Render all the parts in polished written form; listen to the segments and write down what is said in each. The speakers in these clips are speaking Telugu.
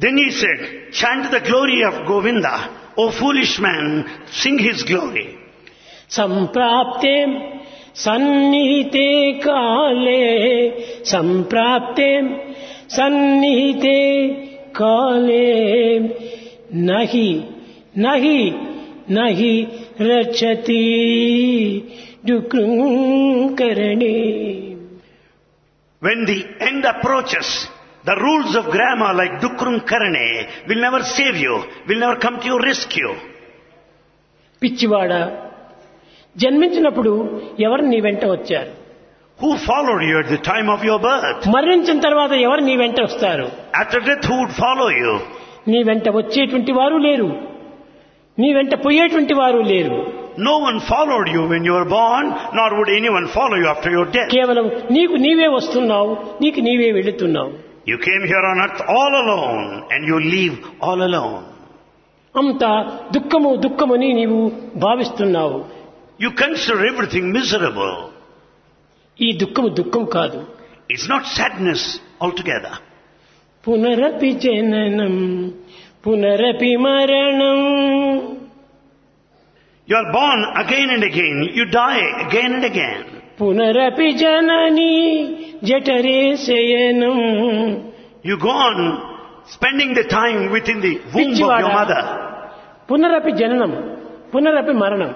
Then he said, chant the glory of Govinda. O foolish man, sing his glory. సంప్రాప్తే సన్నిహితే కాలే సంప్రాప్తే సన్నిహితే కాలే నహి నహి నహి రచతి డుకృంకరణే. When the end approaches, the rules of grammar like Dukrum Karane will never save you, will never come to your rescue. పిచ్చివాడా, జన్మించినప్పుడు ఎవరు నీ వెంట వచ్చారు? Who followed you at the time of your birth? మరణించిన తర్వాత ఎవరు నీ వెంట వస్తారు? After death, who would follow you? నీ వెంట వచ్చేటువంటి వారు లేరు, నీ వెంట పోయేటువంటి వారు లేరు. No one followed you when you were born, nor would anyone follow you after your death. కేవలం నీకు నీవే వస్తున్నావు, నీకు నీవే వెళుతున్నావు. You came here on earth all alone and you leave all alone. అంతా దుఃఖము దుఃఖమని నీవు భావిస్తున్నావు. You consider everything miserable. ఈ దుఃఖము దుఃఖం కాదు. It's not sadness altogether. పునరపి జననం పునరపి మరణం. You are born again and again. You die again and again. పునరపి జనని జఠరే శయనం. You go on spending the time within the womb of your mother. పునరపి జననం పునరపి మరణం.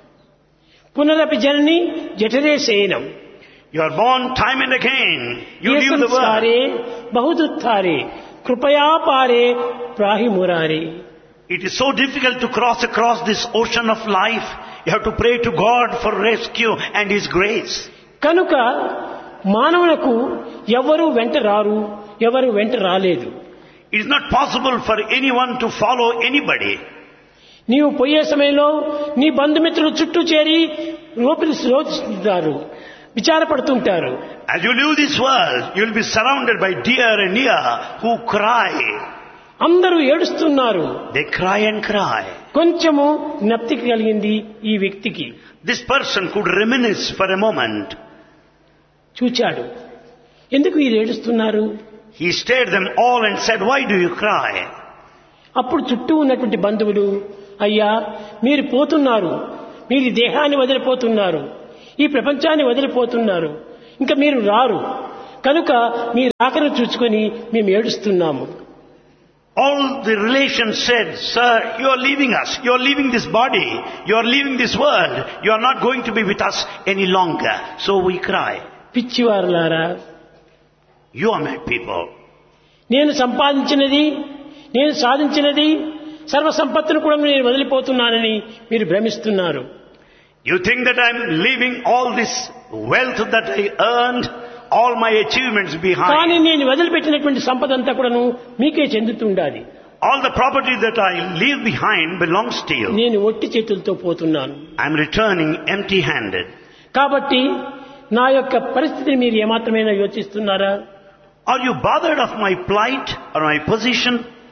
పునరపి జనని జఠరే శయనం. You are born time and again. You leave the world. బహుదుత్తారే కృపయా పారే ప్రాహి మురారే. It is so difficult to cross across this ocean of life. You have to pray to God for rescue and His grace. కనుక మానవులకు ఎవరు వెంట రారు, ఎవరు వెంట రాలేదు. It is not possible for anyone to follow anybody. నీవు పోయే సమయంలో నీ బంధుమిత్రులు చుట్టూ చేరి రోధిస్తారు, విచారపడుతుంటారు. As you leave this world, you will be surrounded by dear and near who cry. అందరూ ఏడుస్తున్నారు. They cry and cry. కొంచెము జ్ఞప్తి కలిగింది ఈ వ్యక్తికి. This person could reminisce for a moment. చూచాడు, ఎందుకు వీరు ఏడుస్తున్నారు? He stared them all and said, why do you cry? అప్పుడు చుట్టూ ఉన్నటువంటి బంధువులు, అయ్యా మీరు పోతున్నారు, మీరు ఈ దేహాన్ని వదిలిపోతున్నారు, ఈ ప్రపంచాన్ని వదిలిపోతున్నారు, ఇంకా మీరు రారు, కనుక మీరు ఆఖరి చూసుకొని మేము ఏడుస్తున్నాము. All the relations said, sir, you are leaving us, you are leaving this body, you are leaving this world, you are not going to be with us any longer, so we cry. పిచ్చివారులారా, You are mad people. నేను సంపాదించినది, నేను సాధించినది, సర్వ సంపత్తును కూడా నేను వదిలిపోతున్నానని మీరు భ్రమిస్తున్నారు. You think that I am leaving all this wealth that I earned, all my achievements కానీ behind. నేను వదిలిపెట్టినటువంటి సంపద అంతా కూడాను మీకే చెందుతుండాలి. All the property that I leave behind belongs to you. నేను ఒట్టి చేతులతో పోతున్నాను. I am returning empty-handed. కాబట్టి నా యొక్క పరిస్థితిని మీరు ఏమాత్రమైనా యోచిస్తున్నారా? Are you bothered of my plight or my position?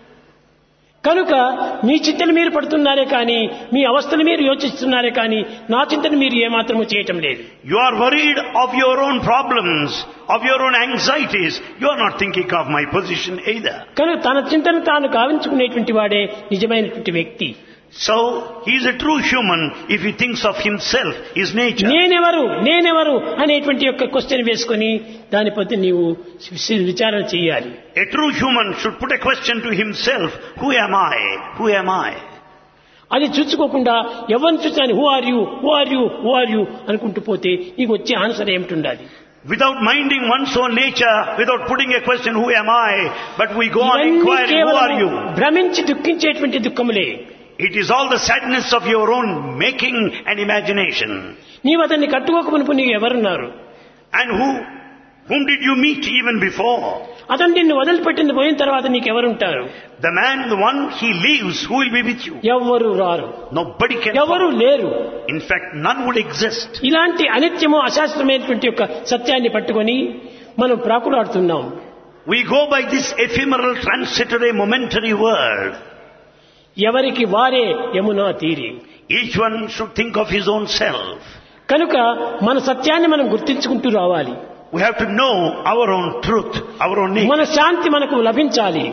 కనుక మీ చింతను మీరు పడుతున్నారే కానీ, మీ అవస్థను మీరు యోచిస్తున్నారే కానీ, నా చింతను మీరు ఏమాత్రము చేయటం లేదు. You are worried of your own problems, of your own anxieties. You are not thinking of my position either. కనుక తన చింతను తాను కావించుకునేటువంటి వాడే నిజమైనటువంటి వ్యక్తి. So, he is a true human if he thinks of himself, his nature. నేనెవరు అనేటువంటి యొక్క క్వశ్చన్ వేసుకొని దాని పట్ల నీవు విచారణ చేయాలి. A true human should put a question to himself, who am I? Who am I? అది చూసుకోకుండా ఎవరిని చూసాను హూ ఆర్ యూ అనుకుంటూ పోతే నీకు వచ్చే ఆన్సర్ ఏమిటి? Without minding one's own nature, without putting a question, who am I? But we go on inquiring, who are you? భ్రమించి దుఃఖించేటువంటి దుఃఖములే. It is all the sadness of your own making and imagination. నీవు అతన్ని కట్టుకోకమునుపు నీవు ఎవరున్నారు? And whom did you meet even before? అతను నిన్ను వదిలిపెట్టింది పోయిన తర్వాత నీకెవరుంటారు? The man, the one he leaves, who will be with you? ఎవరు రారు, Nobody can ఎవరు follow. లేరు. In fact, none would exist. ఇలాంటి అనిత్యము అశాస్త్రమైనటువంటి యొక్క సత్యాన్ని పట్టుకొని మనం ప్రాకులాడుతున్నాం. We go by this ephemeral, transitory, momentary world. ఎవరికి వారే యమునా తీరి. Each one should think of his own self. కనుక మన సత్యాన్ని మనం గుర్తించుకుంటూ రావాలి. We have to know our own truth, our own nature. మన శాంతి మనకు లభించాలి.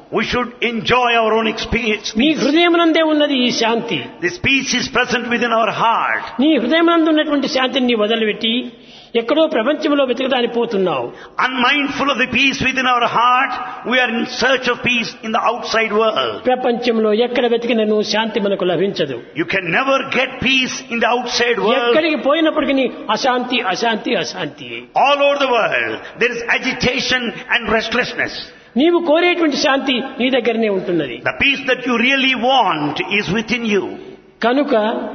We should enjoy our own experience. నీ హృదయమునందే ఉన్నది ఈ శాంతి. This peace is present within our heart. నీ హృదయమునందు ఉన్నటువంటి శాంతిని నీ వదిలిపెట్టి ఎక్కడో ప్రపంచంలో వెతకడానికి పోతున్నావు. Unmindful of the peace within our heart, we are in search of peace in the outside world. ప్రపంచంలో ఎక్కడ వెతికినను శాంతి మనకు లభించదు. You can never get peace in the outside world. ఎక్కడికి పోయినప్పటికీ అశాంతి అశాంతి అశాంతి. All over the world, there is agitation and restlessness. నీవు కోరేటువంటి శాంతి నీ దగ్గరనే ఉంటున్నది. The peace that you really want is within you. కనుక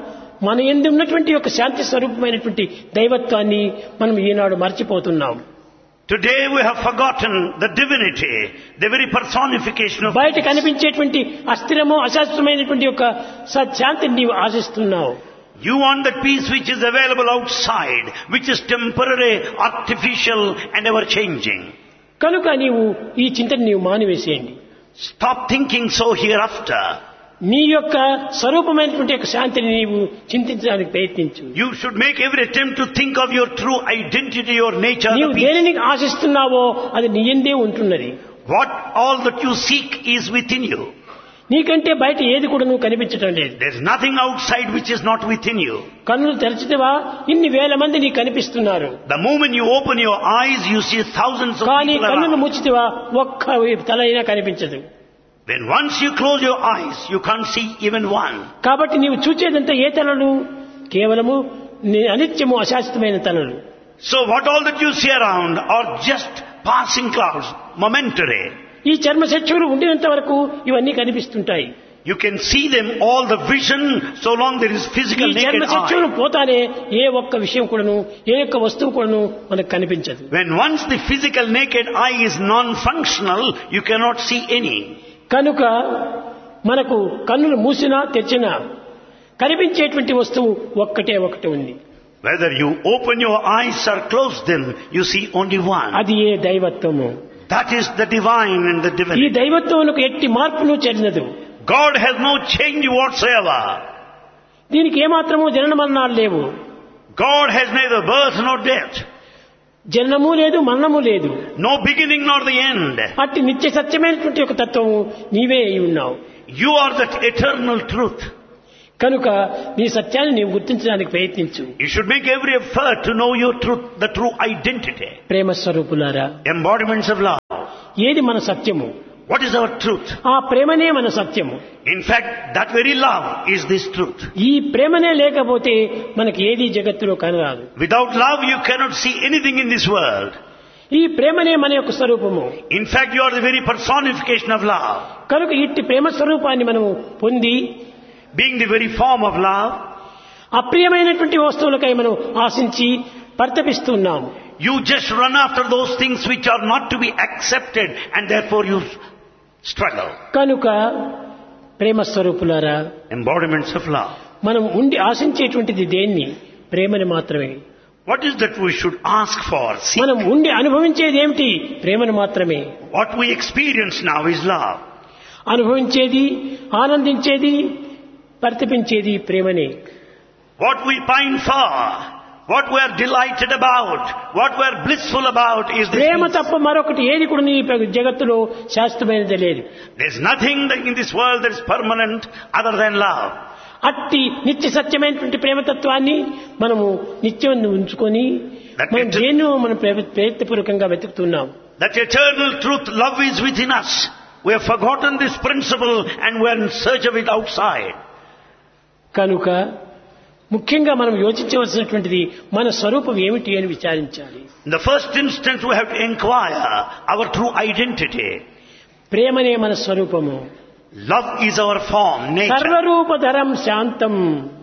మన యందు ఉన్నటువంటి ఒక శాంతి స్వరూపమైనటువంటి దైవత్వాన్ని మనం ఈనాడు మర్చిపోతున్నాం. Today we have forgotten the divinity, the very personification of బయట peace. కనిపించేటువంటి అస్థిరము అశాశ్వతమైనటువంటి ఒక శాంతిని నీవు ఆశిస్తున్నావు. You want that peace which is available outside, which is temporary, artificial and ever changing. కనుక నీవు ఈ చింతన నీవు మానివేసేయండి. Stop thinking so hereafter. నీ యొక్క స్వరూపమైనటువంటి యొక్క శాంతిని నీవు చింతించడానికి ప్రయత్నించు. You should make every attempt to think of your true identity, your nature, నీవు the peace. దేనిని ఆశిస్తున్నావో అది నీ యందే ఉంటున్నది. What all that you seek is within you. నీకంటే బయట ఏది కూడా నువ్వు కనిపించటం లేదు. There is nothing outside which is not within you. కన్నులు తెరిచితేవా ఇన్ని వేల మంది నీకు కనిపిస్తున్నారు. The moment you open your eyes, you see thousands of కానీ people కన్నులు around. ముచ్చితేవా ఒక్క తల అయినా కనిపించదు. When once you close your eyes, you can't see even one. కాబట్టి నీవు చూచేదంతా ఏ తలలు? కేవలము అనిత్యము అశాశ్వతమైన తలలు. So what all that you see around are just passing clouds, momentary. ఈ చర్మ చక్షువులు ఉండినంత వరకు ఇవన్నీ కనిపిస్తుంటాయి. You can see them, all the vision, so long there is ఈ physical చర్మ naked చక్షువులు eye. పోతానే ఏ ఒక్క విషయం కూడాను ఏ ఒక్క వస్తువు కూడాను మనకు కనిపించదు. When once the physical naked eye is non-functional, you cannot see any. కనుక మనకు కన్నులు మూసినా తెరిచినా కనిపించేటువంటి వస్తువు ఒక్కటే ఒకటి ఉంది. Whether you open your eyes or close them, you see only one. అది ఏ దైవత్వము. That is the divine and the ఈ divinity. దైవత్వమునకు ఎట్టి మార్పును చెందదు. God has no change whatsoever. దీనికి ఏమాత్రము జనన మరణాలు లేవు. God has neither birth nor death, జననము లేదు మరణము లేదు. no beginning nor the end. అట్టి నిత్య సత్యమైనటువంటి ఒక తత్వము నీవే అయి ఉన్నావు. You are that eternal truth. కనుక నీ సత్యాన్ని నీవు గుర్తించడానికి ప్రయత్నించు. You should make every effort to know your truth, the true identity. ప్రేమ స్వరూపులారా, Embodiments of love. ఏది మన సత్యము? What is our truth? ఆ ప్రేమనే మన సత్యము. In fact, that very love is this truth. ఈ ప్రేమనే లేకపోతే మనకి ఏది జగత్తులో కనరాదు. Without love, you cannot see anything in this world. ఈ ప్రేమనే మన యొక్క స్వరూపము. In fact, you are the very personification of love. కనుక ఇట్టి ప్రేమ స్వరూపాన్ని మనము పొంది Being the very form of love, అప్రియమైనటువంటి వస్తువులకై మనం ఆశించి పరితపిస్తున్నాము. you just run after those things which are not to be accepted, and therefore you struggle. కనుక ప్రేమ స్వరూపులారా, Embodiments of love. మనం ఉండి ఆశించేటువంటిది దేన్ని? ప్రేమని మాత్రమే. What is that we should ask for? See, మనం ఉండి అనుభవించేది ఏమిటి? ప్రేమను మాత్రమే. what we experience now is love. అనుభవించేది, ఆనందించేది, పరితపించేది ప్రేమనే. What we pine for, what we are delighted about, what we are blissful about is this Prema peace. తప్ప మరొకటి ఏది కూడా ఈ జగత్తులో శాశ్వతమైనది లేదు. There is nothing in this world that is permanent other than love. అట్టి నిత్య సత్యమైనటువంటి ప్రేమతత్వాన్ని మనము నిత్యం ఉంచుకొని మనం దేన్నో మనం ప్రయత్నపూర్వకంగా వెతుకుతున్నాం. That eternal truth, love is within us. We have forgotten this principle and we are in search of it outside. కనుక ముఖ్యంగా మనం యోచించవలసినటువంటిది మన స్వరూపం ఏమిటి అని విచారించాలి. In the first instance, we have to inquire our true identity. ప్రేమనే మన స్వరూపము. Love is our form, nature. సర్వరూపధరం శాంతం,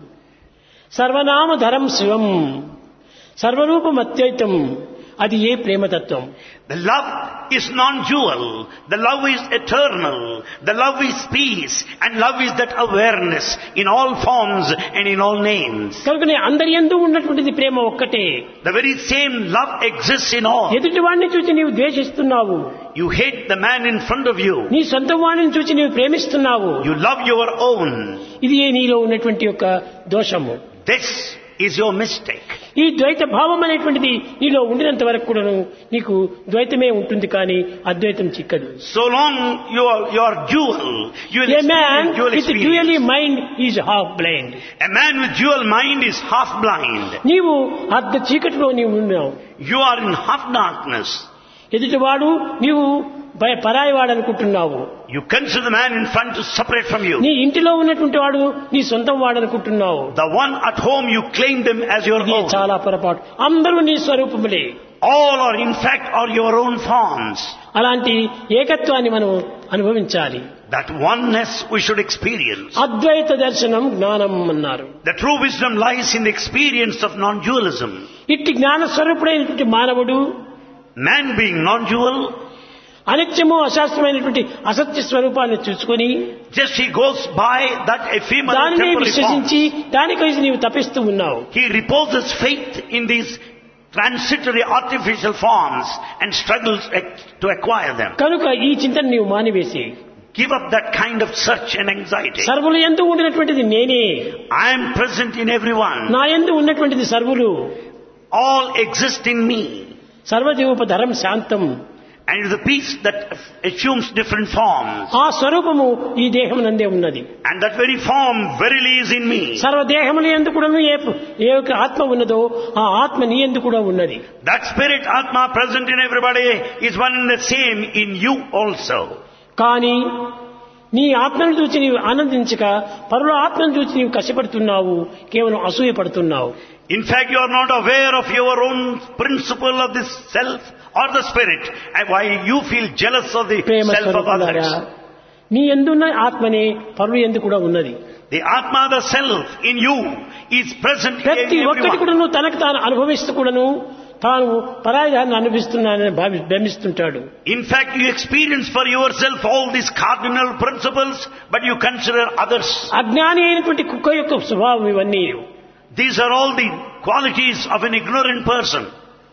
సర్వనామధరం శివం, సర్వరూపం అద్వైతం. అది ఏ ప్రేమతత్వం? The love is non-dual. The love is eternal. The love is peace. And love is that awareness in all forms and in all names. కనుకనే అందరి యందు ఉన్నటువంటిది ప్రేమ ఒక్కటే. The very same love exists in all. ఎదుటి వాడిని చూసి నీవు ద్వేషిస్తున్నావు. You hate the man in front of you. నీ సొంత వాడిని చూసి నీవు ప్రేమిస్తున్నావు. You love your own. ఇది నీలో ఉన్నటువంటి యొక్క దోషము. This is your mistake. ఈ ద్వైత భావం అనేటువంటిది నీలో ఉండినంత వరకు కూడాను నీకు ద్వైతమే ఉంటుంది కానీ అద్వైతం చిక్కదు. So long you are dual, you will A man experience dual with experience. dually mind is half blind. A man with dual mind is half blind. నీవు అర్ధ చీకటిలో నీవు ఉన్నావు. You are in half darkness. ఎదుటివాడు నీవు పరాయి వాడు అనుకుంటున్నావు. You consider the man in front to separate from you. నీ ఇంటిలో ఉన్నటువంటి వాడు నీ సొంతం వాడు అనుకుంటున్నావు. The one at home you claim them as your ఇది own. చాలా పొరపాటు. అందరూ నీ స్వరూపములే. All are in fact are your own forms. అలాంటి ఏకత్వాన్ని మనం అనుభవించాలి. That oneness we should experience. అద్వైత దర్శనం జ్ఞానం అన్నారు. The true wisdom lies in the experience of non-dualism. ఇట్టి జ్ఞాన స్వరూపుడైనటువంటి మానవుడు Man being non-dual, అనిత్యము అశాస్త్రమైనటువంటి అసత్య స్వరూపాన్ని చూసుకొని just he goes by that ephemeral దానిని temporary విశ్వసించి form. దానికోసం నీవు తపిస్తూ ఉన్నావు. He reposes faith in these transitory artificial forms and struggles to acquire them. కనుక ఈ చింతన నీవు మానివేసి Give up that kind of search and anxiety. సర్వులు యందు ఉండినటువంటిది నేనే, I am present in everyone. నా యందు ఉన్నటువంటిది సర్వులు, All exist in me. సర్వజీవోపధరం శాంతం. And it is the peace that assumes different forms. ఆ స్వరూపము ఈ దేహమునందే ఉన్నది. And that very form verily is in me. సర్వదేహముల యందు కూడాను ఏ యొక్క ఆత్మ ఉన్నదో ఆ ఆత్మ నీ యందు కూడా ఉన్నది. That spirit, Atma, present in everybody is one and the same in you also. కానీ నీ ఆత్మను చూచి నీవు ఆనందించక పరుల ఆత్మను చూచి నీవు కష్టపడుతున్నావు, కేవలం అసూయ పడుతున్నావు. In fact, you are not aware of your own principle of this self or the spirit, and why you feel jealous of the Prema self of స్వరూపులారా, others. నీ యందున్న ఆత్మనే పరుల యందు కూడా ఉన్నది. The Atma, the self in you, is present in ప్రతి ఒక్కటి everyone. కూడాను తనకు తాను అనుభవిస్తూ కూడాను తాను పరాయిదాన్ని అనుభవిస్తున్నానని భ్రమిస్తుంటాడు. In fact, you experience for yourself all these cardinal principles, but you consider others. అజ్ఞాని అయినటువంటి కుక్క యొక్క స్వభావం ఇవన్నీ. These are all the qualities of an ignorant person.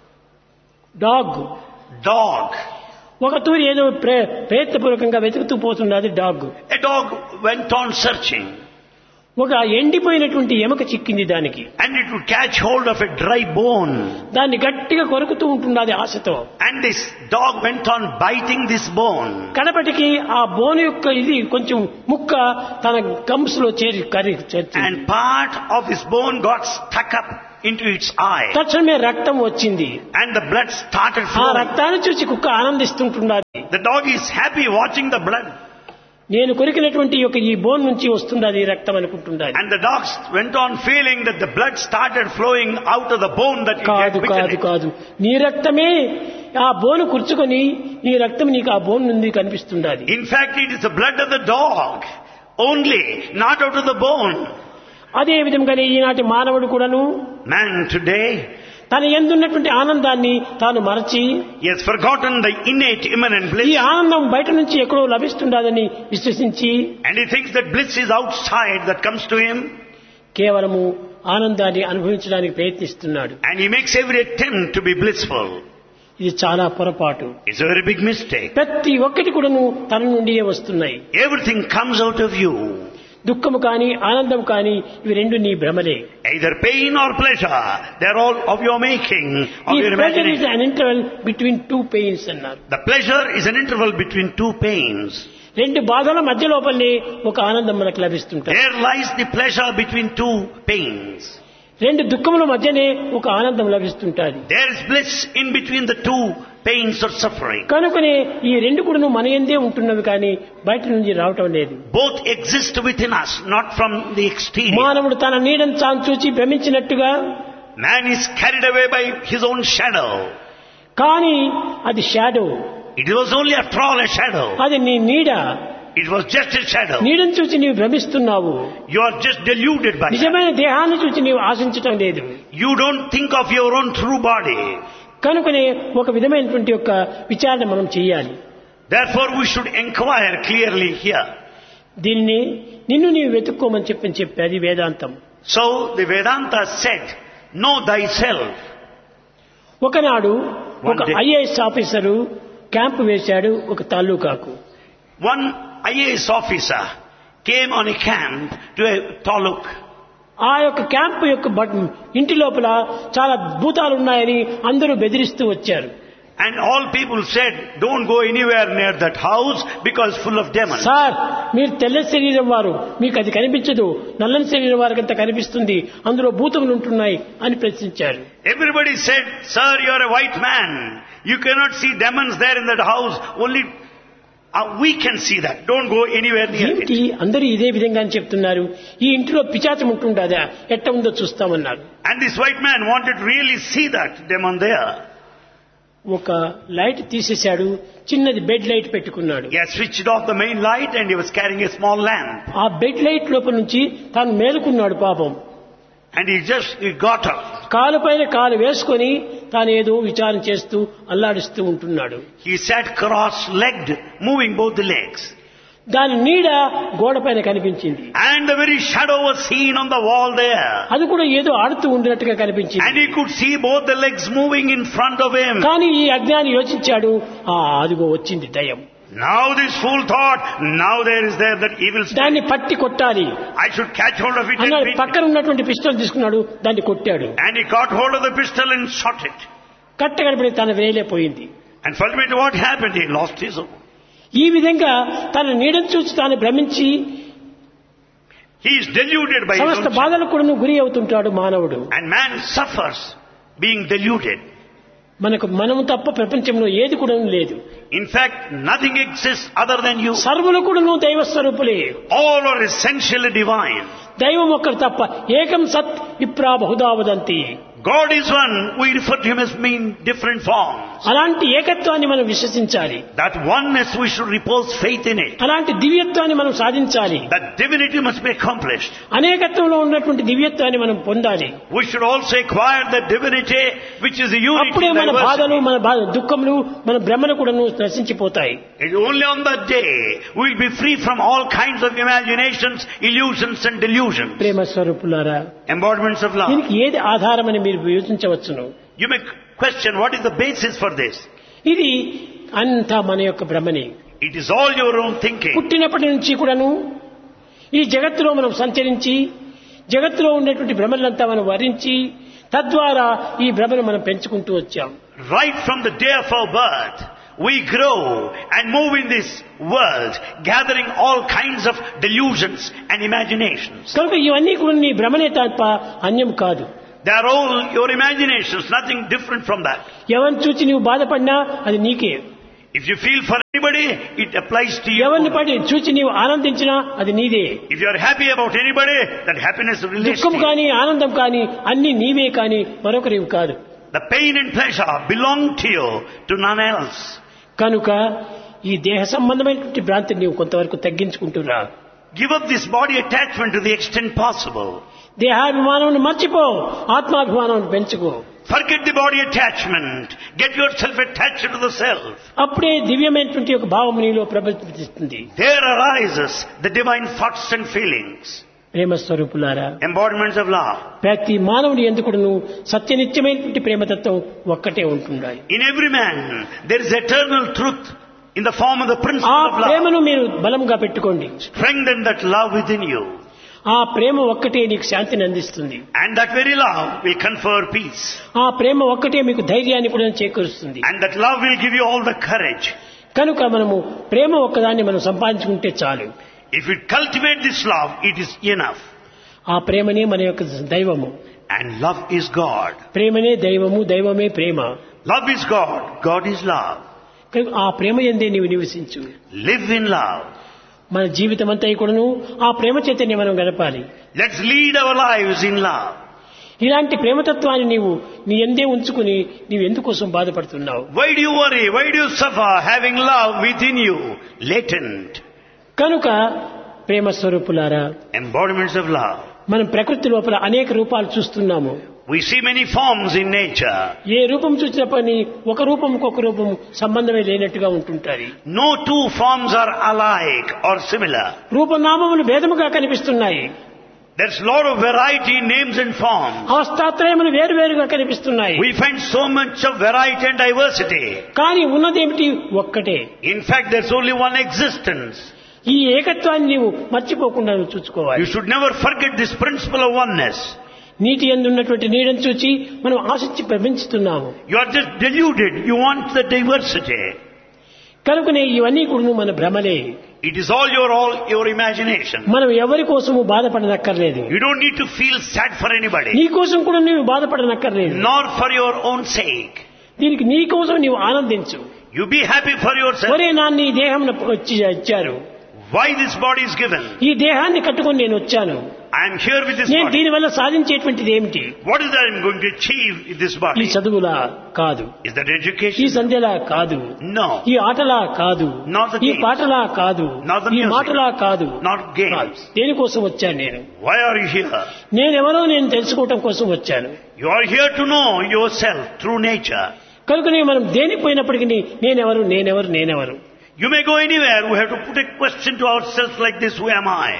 Dog Dog. ఒక తూరి ఏదో ప్రయత్నపూర్వకంగా వెతుకుతూ పోతున్నది dog. A dog went on searching, ఒక ఎండిపోయినటువంటి ఎముక చిక్కింది దానికి. and it would catch hold of a dry bone. దాన్ని గట్టిగా కొరుకుతూ ఉంటున్నది ఆశతో. And this dog went on biting this bone. కడపటికి ఆ బోన్ యొక్క ఇది కొంచెం ముక్క తన గమ్స్ లో చేర్చింది. And part of his bone got stuck up into its eye. తక్షణమే రక్తం వచ్చింది. And the blood started ఆ flowing. రక్తాన్ని చూసి కుక్క ఆనందిస్తుంటున్నది. The dog is happy watching the blood. నేను కొరికినటువంటి యొక్క ఈ బోన్ నుంచి వస్తున్నది రక్తం అనుకుంటున్నది. And the dog went on feeling that the blood started flowing out of the bone that he had కాదు bitten కాదు it. కాదు, నీ రక్తమే ఆ బోను కూర్చుకొని నీ రక్తం నీకు ఆ బోన్ నుండి కనిపిస్తున్నది. In fact, it is the blood of the dog only, not out of the bone. అదే విధంగానే ఈనాటి మానవుడు కూడాను Man today, తన యందున్నటువంటి ఆనందాన్ని తాను మరచి he has forgotten the innate immanent ఈ bliss, ఆనందం బయట నుంచి ఎక్కడో లభిస్తుండదని విశ్వసించి and he thinks that bliss is outside that comes to him, కేవలము ఆనందాన్ని అనుభవించడానికి ప్రయత్నిస్తున్నాడు. and he makes every attempt to be blissful. ఇది చాలా పొరపాటు. It's a very big mistake. ప్రతి ఒక్కటి కూడాను తన నుండియే వస్తున్నాయి. Everything comes out of you. దుఃఖము కానీ ఆనందం కానీ ఇవి రెండు నీ భ్రమలే. Either pain or pleasure, they're all of your making, of ఈ your pressure is imagination. An interval between two pains అన్నారు. The pleasure is an interval between two pains. రెండు బాధల మధ్య లోపలనే ఒక ఆనందం మనకు లభిస్తుంటుంది. There lies the pleasure between two pains. రెండు దుఃఖముల మధ్యనే ఒక ఆనందం లభిస్తుంటుంది. There is bliss in between the two pains or suffering. కనుకనే ఈ రెండు కూడా మన యందే ఉంటున్నవి కానీ బయట నుంచి రావటం లేదు. Both exist within us, not from the exterior. మానవుడు తన నీడను తాను చూచి భ్రమించినట్టుగా Man is carried away by his own shadow. కానీ అది shadow, It was only after all a shadow. అది నీ నీడ. It was just a shadow. నీడను చూచి నీవు భ్రమిస్తున్నావు. You are just deluded by it. నిజమైన దేహాన్ని చూచి నీవు ఆశించటం లేదు. You don't think of your own true body. కనుకనే ఒక విధమైనటువంటి యొక్క విచారణ మనం చేయాలి. Therefore we should inquire clearly here. దీన్ని నిన్ను నీవు వెతుక్కోమని చెప్పేది వేదాంతం. So the Vedanta said, know thyself. ఒకనాడు ఒక One day. IAS officer camp వేశాడు ఒక తాలూకాకు. One IAS officer came on a camp to a taluk. ఆ యొక్క క్యాంపు యొక్క ఇంటి లోపల చాలా భూతాలు ఉన్నాయని అందరూ బెదిరిస్తూ వచ్చారు. And all people said, don't go anywhere near that house because full of demons. Sir, మీరు తెల్ల శరీరం వారు, మీకు అది కనిపించదు, నల్లని శరీరం వారికంత కనిపిస్తుంది, అందులో భూతములు ఉంటున్నాయి అని ప్రశ్నించారు. Everybody said, sir, you are a white man. You cannot see demons there in that house. Only we can see that. Don't go anywhere near it. అందరూ ఇదే విధంగా చెప్తున్నారు. ఈ ఇంటిలో పిశాచం ఉంటుండదా, ఎట్ట ఉందో చూస్తామన్నారు. And this white man wanted to really see that demon there. ఒక లైట్ తీసేశాడు, చిన్నది బెడ్ లైట్ పెట్టుకున్నాడు. He had switched off the main light and he was carrying a small lamp. ఆ బెడ్ లైట్ లోపల నుంచి తాను మేలుకున్నాడు పాపం. And he got up. కాలు పైన కాలు వేసుకొని తాను ఏదో విచారం చేస్తూ అల్లాడిస్తూ ఉంటున్నాడు. He sat cross-legged, moving both the legs. దాని నీడ గోడ పైన కనిపించింది. And the very shadow was seen on the wall there. అది కూడా ఏదో ఆడుతూ ఉండినట్టుగా కనిపించింది. And he could see both the legs moving in front of him. కానీ ఈ అజ్ఞాని యోచించాడు, అదిగో వచ్చింది దయ్యం. Now this fool thought, now there is that evil spirit. దాన్ని పట్టి కొట్టాలి. I should catch hold of it and beat it. పక్కన ఉన్నటువంటి పిస్టల్ తీసుకున్నాడు, దాన్ని కొట్టాడు. And he caught hold of the pistol and shot it. కట్ట కనపడి తన వేలే పోయింది. And ultimately what happened? He lost his own. ఈ విధంగా తన నీడను చూసి తాను భ్రమించి he is deluded by his own సమస్త బాధలకు కూడా గురి అవుతుంటాడు మానవుడు. And man suffers being deluded. మనము తప్ప ప్రపంచంలో ఏది కూడా లేదు. In fact, nothing exists other than you. సర్వులు కూడా దైవ స్వరూపులే. All are essentially divine. దైవం ఒక్కరు తప్ప ఏకం సత్ విప్రా Bahuda వదంతి. God is one. We refer to him as mean different forms. అలాంటి ఏకత్వాన్ని మనం విశ్వసించాలి. That oneness we should repose faith in it. అలాంటి దివ్యత్వాన్ని మనం సాధించాలి. That divinity must be accomplished. అనేకత్వంలో ఉన్నటువంటి దివ్యత్వాన్ని మనం పొందాలి. We should also acquire the divinity which is the unity. అప్పుడే మన బాధలు, మన దుఃఖములు, మన భ్రమలు కూడా నశించిపోతాయి. It is only on that day we will be free from all kinds of imaginations, illusions and delusions. ప్రేమ స్వరూపులారా, embodiments of love. దీనికి ఏది ఆధారమని మీరు యోచించవచ్చును. You may question what is the basis for this. ఇది అంతా మన యొక్క భ్రమనే. It is all your own thinking. పుట్టినప్పటి నుంచి కూడాను ఈ జగత్తులో మనం సంచరించి జగత్తులో ఉండేటువంటి భ్రమలంతా మనం వరించి తద్వారా ఈ భ్రమను మనం పెంచుకుంటూ వచ్చాం. Right from the day of our birth, we grow and move in this world, gathering all kinds of delusions and imaginations. కనుక ఇవన్నీ కూడా నీ భ్రమనే తప్ప అన్యం కాదు. They are all your imaginations, nothing different from that. ఎవరిని చూచి నీవు బాధపడినా అది నీకే. If you feel for anybody, it applies to you. ఎవరిని పడి చూచి నీవు ఆనందించినా అది నీదే. If you are happy about anybody, that happiness relates to దుఃఖం you. కానీ ఆనందం కానీ అన్ని నీవే కానీ మరొకరివి కాదు. The pain and pleasure belong to you, to none else. కనుక ఈ దేహ సంబంధమైనటువంటి భ్రాంతిని నీవు కొంతవరకు తగ్గించుకుంటున్నా. Give up this body attachment to the extent possible. దేహాభిమానం మర్చిపో, ఆత్మాభిమానం పెంచుకో. Forget the body attachment. Get yourself attached to the self. అప్పుడే దివ్యమైనటువంటి ఒక భావం నీలో ప్రబలిస్తుంది. There arises the divine thoughts and feelings. ప్రేమ స్వరూపులారా, embodiments of love. ప్రతి మానవుడి ఎందుకును సత్యనిత్యమైనటువంటి ప్రేమతత్వం ఒక్కటే ఉంటుండాలి. In every man there is eternal truth in the form of the principle ఆ of love. ప్రేమను మీరు బలంగా పెట్టుకోండి. Strengthen that love within you. ఆ ప్రేమ ఒక్కటే నీకు శాంతిని అందిస్తుంది. And that very love will confer peace. ఆ ప్రేమ ఒక్కటే మీకు ధైర్యాన్ని కూడా చేకూరుస్తుంది. And that love will give you all the courage. కనుక మనము ప్రేమ ఒక్కదాన్ని మనం సంపాదించుకుంటే చాలు. If we cultivate this love, it is enough. ఆ ప్రేమనే మన యొక్క దైవము. And love is God. ప్రేమనే దైవము, దైవమే ప్రేమ. Love is God. God is love. కనుక ఆ ప్రేమ యందే నీవు నివసించు. Live in love. మన జీవితం అంతా కూడాను ఆ ప్రేమ చేతనే మనం గడపాలి. Let's lead our lives in love. ఇలాంటి ప్రేమతత్వాన్ని నీవు నీ యందే ఉంచుకుని నీవు ఎందుకోసం బాధపడుతున్నావు? Why do you worry? Why do you suffer having love within you, latent? కనుక ప్రేమ స్వరూపులారా, Embodiments of love. మనం ప్రకృతి లోపల అనేక రూపాలు చూస్తున్నాము. We see many forms in nature. ఏ రూపం చూసినప్పటికీ ఒక రూపం ఇంకొక రూపం సంబంధమే లేనట్టుగా ఉంటుంటాయి. No two forms are alike or similar. రూపనామములు భేదముగా కనిపిస్తున్నాయి. There's a lot of variety in names and forms. అవస్థాత్రయములు వేరువేరుగా కనిపిస్తున్నాయి. We find so much of variety and diversity. కానీ ఉన్నదేమిటి? ఒక్కటే. In fact, there's only one existence. ఈ ఏకత్వాన్ని నీవు మర్చిపోకుండా నువ్వు చూసుకోవాలి. You should never forget this principle of oneness. నీటి యందు ఉన్నటువంటి నీడను చూచి మనం ఆశించి ప్రపంచుతున్నాము. You are just deluded. You want the diversity. కనుకనే ఇవన్నీ కూడా మన భ్రమలే. It is all your imagination. మనం ఎవరి కోసము బాధపడనక్కర్లేదు. You don't need to feel sad for anybody. నీ కోసం కూడా నీవు బాధపడనక్కర్లేదు. Nor for your own sake. దీనికి నీ కోసం నీవు ఆనందించు. You be happy for yourself. ఒరే నాన్న ఈ దేహం ఇచ్చారు. Why this body is given? ఈ దేహాన్ని కట్టుకొని నేను వచ్చాను. I am here with this నేను body. దీనివల్ల సాధించేటువంటిది ఏమిటి? What is that I am going to achieve in this ఈ body? చదువులా కాదు, Is that ఈ education? సంధ్యలా కాదు, No. ఈ ఆటలా కాదు, Not the ఈ games. పాటలా కాదు, Not the ఈ music. మాటలా కాదు. Not games. దేనికోసం వచ్చాను నేను? Why are you here? నేనెవరో నేను తెలుసుకోవటం కోసం వచ్చాను. You are here to know yourself through nature. కనుకనే మనం దేనికి పోయినప్పటికీ నేనెవరు. You may go anywhere. We have to put a question to ourselves like this: who am I?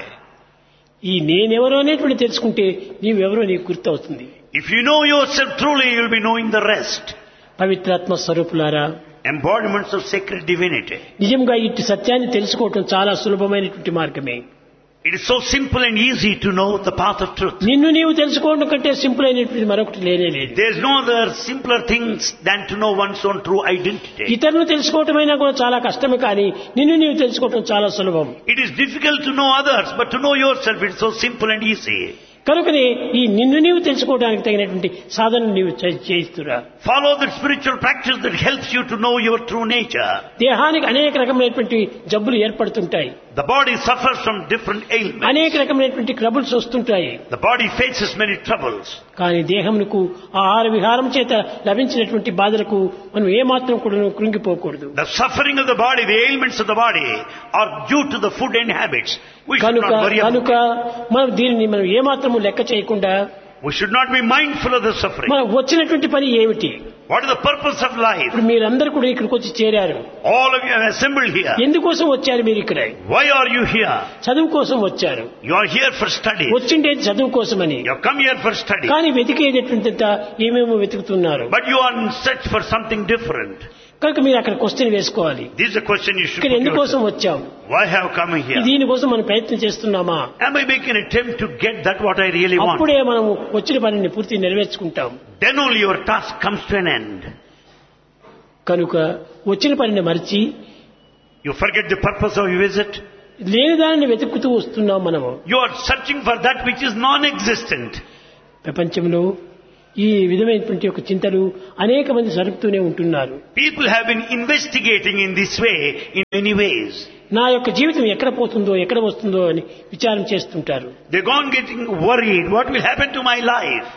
ఈ నేనెవరో అనేటువంటి తెలుసుకుంటే నీవెవరో నీకు గుర్తవుతుంది. If you know yourself truly, you will be knowing the rest. పవిత్రాత్మ స్వరూపులారా, Embodiments of sacred divinity. నిజంగా ఇట్టి సత్యాన్ని తెలుసుకోవటం చాలా సులభమైనటువంటి మార్గమే. It is so simple and easy to know the path of truth. నిన్ను నీవు తెలుసుకోవడం కంటే సింపుల్ అయినటువంటి మరొకటి లేనే లేదు. There is no other simpler things than to know one's own true identity. ఇతరులను తెలుసుకోవటమైనా కూడా చాలా కష్టమే, కానీ నిన్ను నీవు తెలుసుకోవటం చాలా సులభం. It is difficult to know others, but to know yourself, it is so simple and easy. కనుకనే ఈ నిన్ను నీవు తెలుసుకోవడానికి తగినటువంటి సాధన నీవు చేయిస్తురా. Follow the spiritual practice that helps you to know your true nature. దేహానికి అనేక రకమైనటువంటి జబ్బులు ఏర్పడుతుంటాయి. The body suffers from different ailments. అనేక రకమైనటువంటి ట్రబుల్స్ వస్తుంటాయి. The body faces many troubles. కానీ దేహమునకు ఆహార విహారం చేత లభించినటువంటి బాధలకు మనం ఏమాత్రం కూడా కృంగిపోకూడదు. The suffering of the body, the ailments of the body are due to the food and habits. We should కనుక not worry about మనం దీనిని మనం ఏమాత్రము లెక్క చేయకుండా it. We should not be mindful of the suffering. మనం వచ్చినటువంటి పని ఏమిటి? What is the purpose of life? ఇప్పుడు మీరందరూ కూడా ఇక్కడికి వచ్చి చేరారు. All of you have assembled here. ఎందుకోసం వచ్చారు మీరు ఇక్కడ? Why are you here? చదువు కోసం వచ్చారు. You are here for study. వచ్చిండేది చదువు కోసమని. You have come here for study. కానీ వెతికేటటువంటి ఏమేమో వెతుకుతున్నారు. But you are in search for something different. కనుక మీరు అక్కడ క్వశ్చన్ వేసుకోవాలి. This is a question you should ఇక్కడ put ఎందుకోసం yourself. వచ్చాం? Why have I come here? దీనికోసం మనం ప్రయత్నం చేస్తున్నామా? Am I making an attempt to get that what I really want? అప్పుడే మనం వచ్చిన పనిని పూర్తి నెరవేర్చుకుంటాం. Then only your task comes to an end. కనుక వచ్చిన పనిని మరిచి You forget the purpose of your visit. లేని దానిని వెతుకుతూ వస్తున్నాం మనము. You are searching for that which is non-existent. ప్రపంచంలో ఈ విధమైనటువంటి ఒక చింతలు అనేక మంది జరుపుతూనే ఉంటున్నారు. People have been investigating in this way in many ways. నా యొక్క జీవితం ఎక్కడ పోతుందో ఎక్కడ వస్తుందో అని విచారం చేస్తుంటారు. They go on getting worried. What will happen to my life?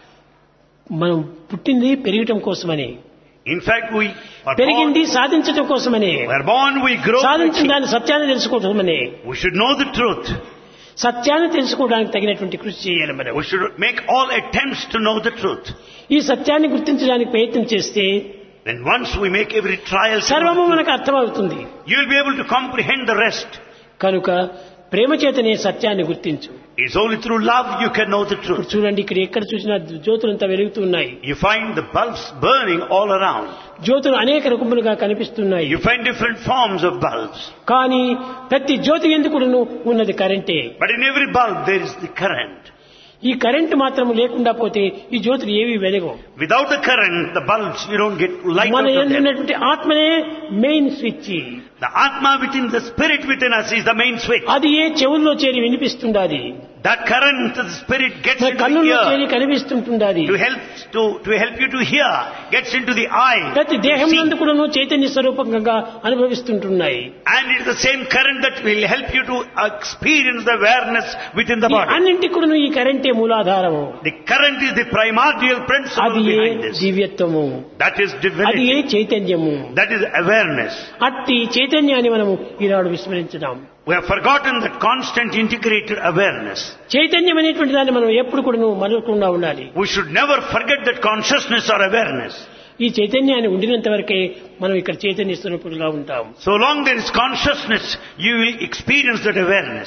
మనం పుట్టింది పెరగటం కోసమని, In fact, we are పెరిగింది born, సాధించటం కోసమని, we are born, we grow. సాధించిన దాని సత్యాన్ని తెలుసుకోవటమని. We should know the truth. సత్యాన్ని తెలుసుకోవడానికి తగినటువంటి కృషి చేయాలి మనం. We should make all attempts to know the truth. ఈ సత్యాన్ని గుర్తించడానికి ప్రయత్నం చేస్తే Then once we make every trial, సర్వము మనకు అర్థమవుతుంది. you will be able to comprehend the rest. కనుక ప్రేమ చేతనే సత్యాన్ని గుర్తించు. It's only through love you can know the ఇప్పుడు truth. చూడండి, ఇక్కడ ఎక్కడ చూసినా జ్యోతులంతా వెలుగుతున్నాయి. You find the bulbs burning all around. జ్యోతులు అనేక రకములుగా కనిపిస్తున్నాయి. You find different forms of bulbs. కానీ ప్రతి జ్యోతి ఎందుకును ఉన్నది కరెంటే. But in every bulb there is the current. ఈ కరెంట్ మాత్రం లేకుండా పోతే ఈ జ్యోతులు ఏవి వెలగవు. Without the current, the bulbs, you don't get light మన out of them. ఎందున్నటువంటి ఆత్మనే main switch. The Atma within, the spirit within us is the main switch. అది ఏ చెవుల్లో చేరి వినిపిస్తుండాది. That current, the spirit gets మన into the కన్నుల్లో ear చేరి కనిపిస్తుంటుండాది. to help you to hear, gets into the eye. ప్రతి to దేహం see. నందు కూడా చైతన్య స్వరూపంగా అనుభవిస్తుంటున్నాయి. And it is the same current that will help you to experience the awareness within the ఈ body. అన్నింటికి కూడా ఈ కరెంటే మూలాధారము. The current is the primordial principle అది ఏ behind this. దివ్యత్వము, That is అది divinity. ఏ చైతన్యము. That is awareness. అట్టి చైతన్యాన్ని మనము ఈనాడు విస్మరించుదాం. We have forgotten that constant integrated awareness. చైతన్యం అనేటువంటి దాన్ని మనం ఎప్పుడు కూడా మరవకుండా ఉండాలి. We should never forget that consciousness or awareness. ఈ చైతన్యాన్ని ఉండినంత వరకే మనం ఇక్కడ చైతన్య స్వరూపులుగా ఉంటాం. So long there is consciousness, you will experience that awareness.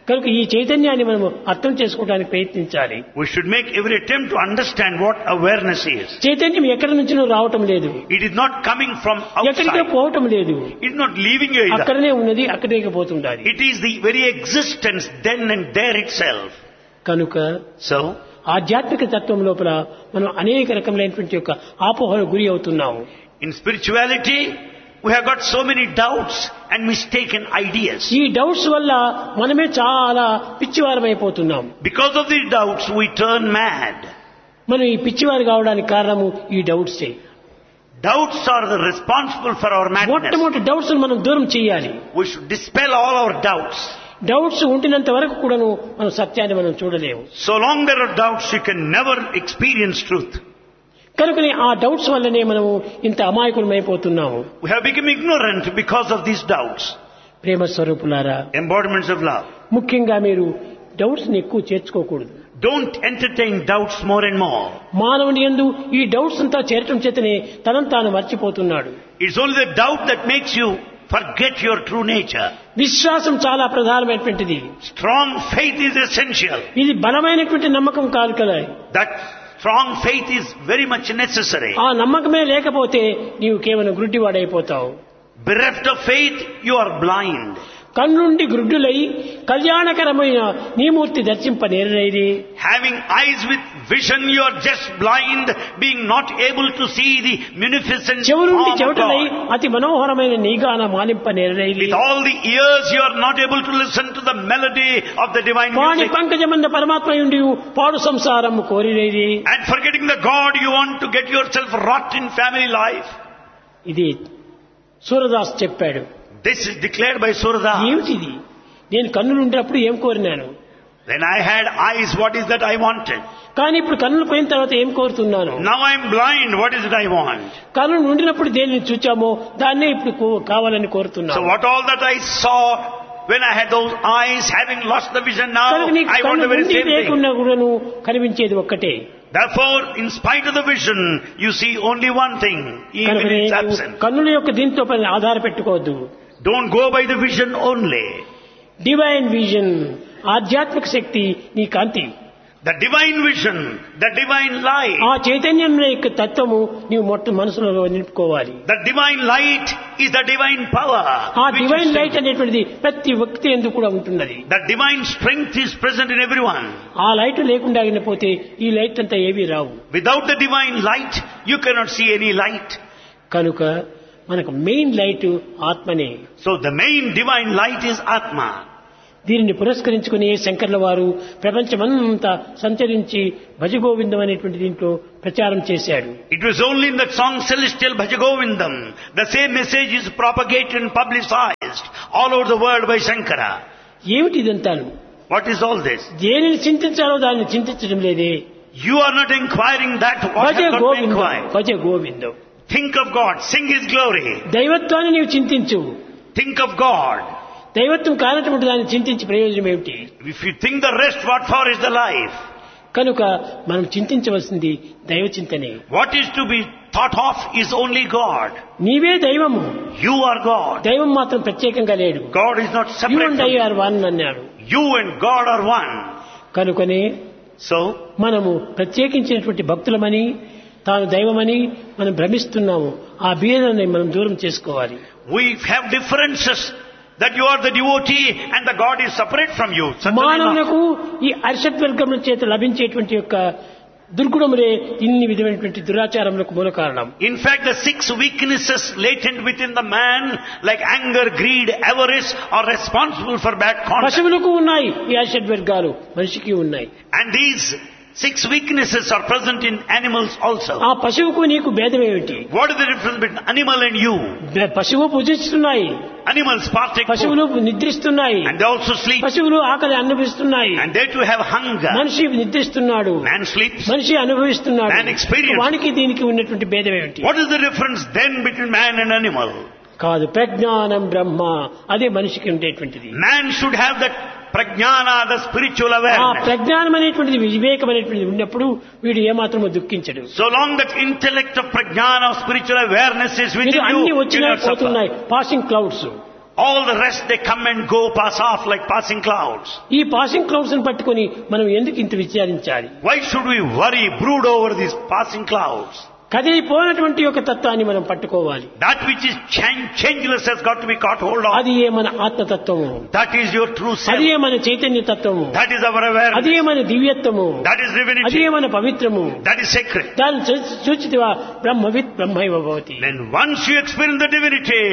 కనుక ఈ చైతన్యాన్ని మనం అర్థం చేసుకోవడానికి ప్రయత్నించాలి. We should make every attempt to understand what awareness is. చైతన్యం ఎక్కడి నుంచినో రావటం లేదు, It is not coming from ఎక్కడికో outside. పోవటం లేదు, It is not leaving you either. అక్కడనే ఉన్నది, అక్కడే పోతుండాలి. It is the very existence then and there itself. కనుక So, ఆధ్యాత్మిక తత్వం లోపల మనం అనేక రకములైనటువంటి యొక్క ఆపోహలకు గురి అవుతున్నాము. in spirituality, we have got so many doubts and mistaken ideas. ఈ డౌట్స్ వల్ల మనమే చాలా పిచ్చివారమైపోతున్నాం. Because of these doubts, we turn mad. మనం ఈ పిచ్చివారు కావడానికి కారణము ఈ డౌట్సే. Doubts are the responsible for our madness. మొట్టమొదటి డౌట్స్ మనం దూరం చేయాలి. We should dispel all our doubts. Doubts ఉంటినంత వరకు కూడాను మనం సత్యాన్ని మనం చూడలేము. So long there are doubts, you can never experience truth. కనుకనే ఆ డౌట్స్ వల్లనే మనము ఇంత అమాయకులమైపోతున్నాము. We have become ignorant because of these doubts. ప్రేమ స్వరూపులారా, Embodiments of love. ముఖ్యంగా మీరు డౌట్స్ ని ఎక్కువ చేర్చుకోకూడదు. Don't entertain doubts more and more. మానవుని యందు ఈ డౌట్స్ అంతా చేరటం చేతనే తనను తాను మర్చిపోతున్నాడు. It's only the doubt that makes you forget your true nature. విశ్వాసం చాలా ప్రధానమైనటువంటిది. Strong faith is essential. ఇది బలమైనటువంటి నమ్మకం కాదు కదా. That strong faith is very much necessary. ఆ నమ్మకమే లేకపోతే నీవు కేవలం గుడ్డివాడైపోతావు. Bereft of faith, you are blind. కన్నుండి గ్రుడ్డులై కళ్యాణకరమైన నీ మూర్తి దర్శింపనేరనేది. Having eyes with vision, you are just blind, being not able to see the munificent చెవులుండి form of చెవిటలై God. అతి మనోహరమైన నీగాన మాలింపనేరనేది. With all the ears, you are not able to listen to the melody of the divine Vani music. పంకజమంద పరమాత్మయుండి పాడు సంసారం కోరినేది. And forgetting the God, you want to get yourself rot in family life. ఇది సూరదాస్ చెప్పాడు. This is declared by Surada. ఏమిటిది? నేను కన్నులు ఉండేటప్పుడు ఏం కోరినాను, When I had eyes, what is that I wanted? కానీ ఇప్పుడు కన్నులు పోయిన తర్వాత ఏం కోరుతున్నాను? Now I am blind, what is it I want? కన్నులు ఉండినప్పుడు దేనిని చూచామో దాన్నే ఇప్పుడు కావాలని So కోరుతున్నాను. what all that I saw when I had those eyes, having lost the vision now, కనుక నీకు I want కన్ను the very ఉండి same thing. లేకున్నా కూడాను కనిపించేది ఒక్కటే. Therefore, in spite of the vision, you see only one thing, even కనుక in its absence. కన్నుల యొక్క దీంతో పని ఆధార పెట్టుకోవద్దు. Don't go by the vision only. Divine vision, ఆధ్యాత్మిక శక్తి నీ కాంతి. The divine vision, the divine light. ఆ చైతన్యం యొక్క తత్వము నీవు మనసులో నింపుకోవాలి. The divine light is the divine power. ఆ which డివైన్ is లైట్ అనేటువంటిది ప్రతి వ్యక్తి ఎందుకు కూడా ఉంటున్నది. The divine strength is present in everyone. ఆ లైట్ లేకుండా పోతే ఈ లైట్ అంతా ఏవీ రావు. Without the divine light, you cannot see any light. కనుక మనకు మెయిన్ లైట్ ఆత్మనే. So the main divine light is Atma. దీనిని పురస్కరించుకుని శంకర్ల వారు ప్రపంచమంతా సంచరించి భజగోవిందం అనేటువంటి దీంట్లో ప్రచారం చేశాడు. It was only in that song Celestial Bhajagovindam. The same message is propagated and publicized all over the world by Shankara. ఏమిటి ఇదంతాను? What is all this? దేనిని చింతించాలో దాన్ని చింతించడం లేదే. You are not inquiring that what Bhaja has got to Govindam, inquire. Bhaja Govindam. Think of God, sing His glory. దైవత్వాన్ని నీవు చింతించు. Think of God. దైవత్వం కానటువంటి దాన్ని చింతించి ప్రయోజనం ఏమిటి? If you think the rest, what for is the life? కనుక మనం చింతించవలసింది దైవ చింతనే. What is to be thought of is only God. నీవే దైవము, You are God. దైవం మాత్రం ప్రత్యేకంగా లేడు. God is not you separate and I from are one అన్నాడు. you and God are one. కనుకనే So, మనము ప్రత్యేకించినటువంటి భక్తులమని తాను దైవమని మనం భ్రమిస్తున్నాము. ఆ భేదాన్ని మనం దూరం చేసుకోవాలి. we have differences that you are the devotee and the God is separate from you. Certainly not. మానవులకు ఈ అర్షద్వర్గముల చేత లభించేటువంటి యొక్క దుర్గుణములే ఇన్ని విధమైనటువంటి దురాచారములకు మూల కారణం. In fact, the 6 weaknesses latent within the man, like anger, greed, avarice, are responsible for bad conduct. పశువులకు ఉన్నాయి ఈ అర్షద్వర్గాలు, మనిషికి ఉన్నాయి. And these 6 weaknesses are present in animals also. ఆ పశువుకు నీకు భేదం ఏమిటి? What is the difference between animal and you? పశువు పూజిస్తున్నాయి, Animals partake పశువులు food, నిద్రిస్తున్నాయి, and they also sleep, పశువులు ఆకలి అనుభవిస్తున్నాయి, and they too have hunger. మనిషి నిద్రిస్తున్నాడు, Man sleeps. మనిషి అనుభవిస్తున్నాడు. Man experiences. వానికి దీనికి ఉన్నటువంటి భేదం ఏమిటి? What is the difference then between man and animal? కాదు, ప్రజ్ఞానం బ్రహ్మ, అదే మనిషికి ఉండేటువంటిది. Man should have that prajnana, the spiritual ఆ awareness. ప్రజ్ఞానం అనేటువంటిది వివేకం అనేటువంటిది ఉన్నప్పుడు వీడు ఏమాత్రము దుఃఖించడు. So long that intellect of prajnana, of spiritual awareness is within ఇది you, అన్ని you will వచ్చినాయి not suffer. పోతున్నాయి, passing clouds. All the rest they come and go, pass off like passing clouds. ఈ పాసింగ్ క్లౌడ్స్ ని పట్టుకొని మనం ఎందుకు ఇంత విచారించాలి? Why should we worry, brood over these passing clouds? కదిలిపోయినటువంటి యొక్క తత్వాన్ని మనం పట్టుకోవాలి. That which is changeless has got to be caught hold of. అది ఏ మన ఆత్మతత్వము, That is your true self. అది ఏ మన చైతన్య తత్వము, That is our awareness. అది ఏ మన దివ్యత్వము, That is అది divinity. ఏ మన పవిత్రము. That is sacred. దాన్ని సూచితివా బ్రహ్మవిత్ బ్రహ్మైవ భవతి. Then once you experience the divinity,